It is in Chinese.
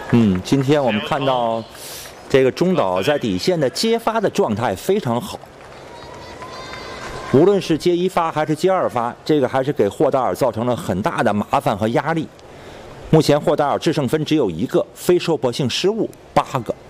今天我们看到这个中岛在底线的接发的状态非常好，无论是接一发还是接二发，这个还是给霍达尔造成了很大的麻烦和压力。目前霍达尔制胜分只有1个，非收获性失误8个。